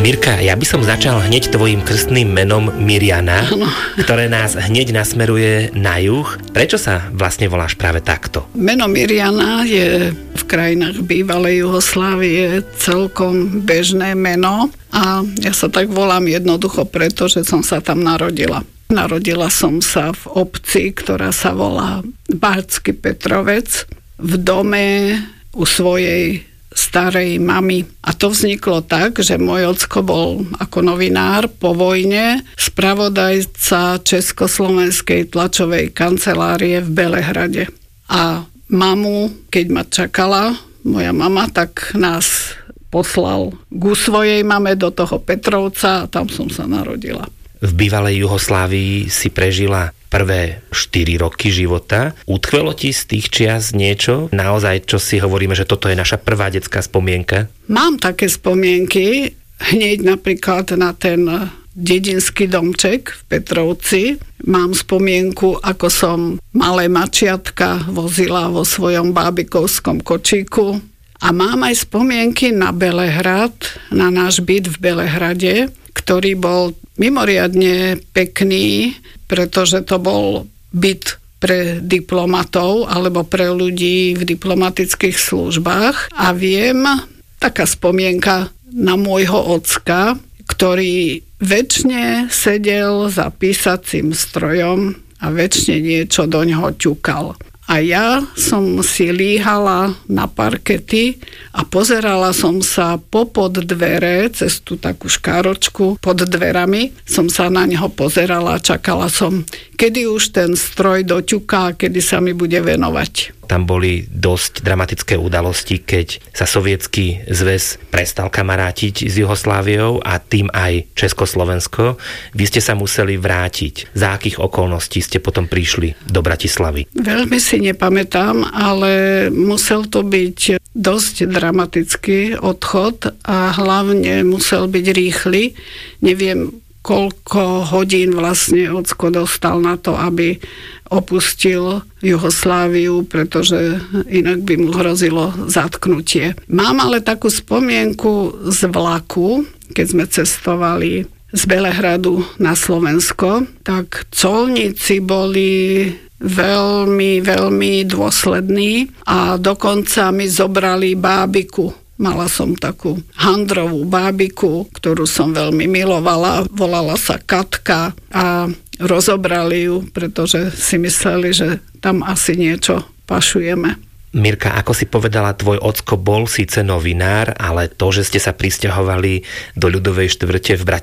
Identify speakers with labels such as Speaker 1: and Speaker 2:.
Speaker 1: Mirka, ja by som začal hneď tvojim krstným menom Mirjana, ktoré nás hneď nasmeruje na juh. Prečo sa vlastne voláš práve takto?
Speaker 2: Meno Mirjana je v krajinách bývalej Juhoslávie celkom bežné meno a ja sa tak volám jednoducho preto, že som sa tam narodila. Narodila som sa v obci, ktorá sa volá Bátsky Petrovec, v dome u svojej starej mamy. A to vzniklo tak, že môj ocko bol ako novinár po vojne spravodajca Československej tlačovej kancelárie v Belehrade. A mamu, keď ma čakala, moja mama, tak nás poslal ku svojej mame do toho Petrovca a tam som sa narodila.
Speaker 1: V bývalej Juhoslávii si prežila prvé 4 roky života. Utkvelo ti z tých čias niečo? Naozaj, čo si hovoríme, že toto je naša prvá detská spomienka?
Speaker 2: Mám také spomienky, hneď napríklad na ten dedinský domček v Petrovci. Mám spomienku, ako som malé mačiatka vozila vo svojom bábikovskom kočíku. A mám aj spomienky na Belehrad, na náš byt v Belehrade, ktorý bol mimoriadne pekný, pretože to bol byt pre diplomatov alebo pre ľudí v diplomatických službách. A viem, taká spomienka na môjho ocka, ktorý večne sedel za písacím strojom a večne niečo do ňoho ťukal. A ja som si líhala na parkety a pozerala som sa popod dvere, cez tú takú škáročku pod dverami. Som sa na neho pozerala a čakala som, kedy už ten stroj doťuká, kedy sa mi bude venovať.
Speaker 1: Tam boli dosť dramatické udalosti, keď sa Sovietsky zväz prestal kamarátiť s Jugosláviou a tým aj Československo. Vy ste sa museli vrátiť. Za akých okolností ste potom prišli do Bratislavy?
Speaker 2: Veľmi si nepamätám, ale musel to byť dosť dramatický odchod a hlavne musel byť rýchly. Neviem, koľko hodín vlastne ocko dostal na to, aby opustil Jugosláviu, pretože inak by mu hrozilo zatknutie. Mám ale takú spomienku z vlaku, keď sme cestovali z Belehradu na Slovensko, tak colníci boli veľmi, veľmi dôslední a dokonca mi zobrali bábiku. Mala som takú handrovú bábiku, ktorú som veľmi milovala. Volala sa Katka a rozobrali ju, pretože si mysleli, že tam asi niečo pašujeme.
Speaker 1: Mirka, ako si povedala, tvoj ocko bol síce novinár, ale to, že ste sa prisťahovali do ľudovej štvrte v